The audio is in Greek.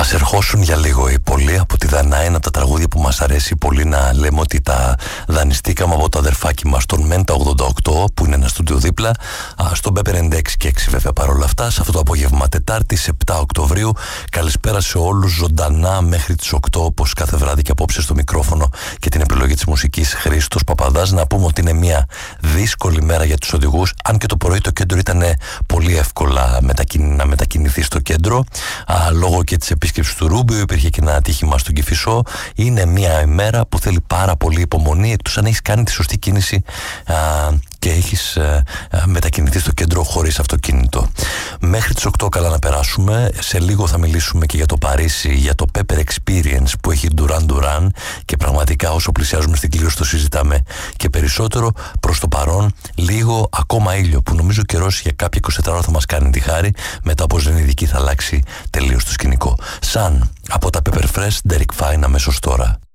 Ας ερχόσουν για λίγο οι πολλοί από τη Δανάη, ένα από τα τραγούδια που μας αρέσει πολύ να λέμε ότι τα δανειστήκαμε από το αδερφάκι μας, τον Μέντα 88, που είναι ένα στούντιο δίπλα, στον Pepper 96 και 6 βέβαια παρόλα αυτά, σε αυτό το απόγευμα Τετάρτη, 7 Οκτωβρίου. Καλησπέρα σε όλους, ζωντανά μέχρι τις 8, όπως κάθε βράδυ και απόψε στο μικρόφωνο και την επιλογή της μουσικής Χρήστος Παπαδάς. Να πούμε ότι είναι μια δύσκολη μέρα για τους οδηγούς, αν και το πρωί το κέντρο ήταν πολύ εύκολα να μετακινηθεί στο κέντρο, λόγω και της επίσκεψης του Ρούμπιο. Υπήρχε και ένα ατύχημα στον Κηφισό. Είναι μια ημέρα που θέλει πάρα πολύ υπομονή, εκτός αν έχεις κάνει τη σωστή κίνηση και έχεις μετακινηθεί στο κέντρο χωρίς αυτοκίνητο. Μέχρι τις 8 καλά να περάσουμε. Σε λίγο θα μιλήσουμε και για το Παρίσι, για το Pepper Experience που έχει Duran Duran, και πραγματικά όσο πλησιάζουμε στην κλήρωση το συζητάμε και περισσότερο. Προς το παρόν λίγο ακόμα ήλιο, που νομίζω ο καιρός για κάποια 24 ώρα θα μας κάνει τη χάρη. Μετά από Ζενιδική θα αλλάξει τελείως το σκηνικό. Σαν από τα Pepper Fresh, Derek Fine αμέσως τώρα.